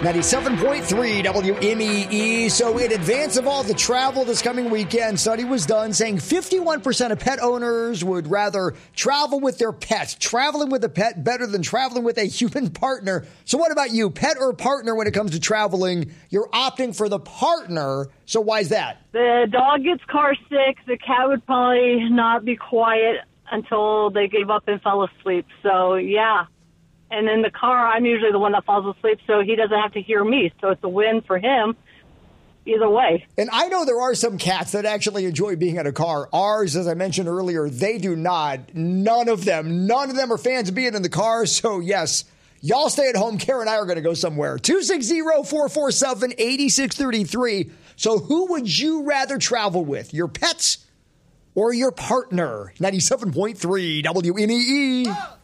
97.3 WMEE. So in advance of all the travel this coming weekend, study was done saying 51% of pet owners would rather travel with their pet. Traveling with a pet better than traveling with a human partner. So what about you, pet or partner when it comes to traveling? You're opting for the partner. So why is that? The dog gets car sick. The cat would probably not be quiet until they gave up and fell asleep. So, yeah. And in the car, I'm usually the one that falls asleep, so he doesn't have to hear me. So it's a win for him either way. And I know there are some cats that actually enjoy being in a car. Ours, as I mentioned earlier, they do not. None of them are fans of being in the car. So, yes, y'all stay at home. Kara and I are going to go somewhere. 260-447-8633. So who would you rather travel with, your pets or your partner? 97.3 WMEE.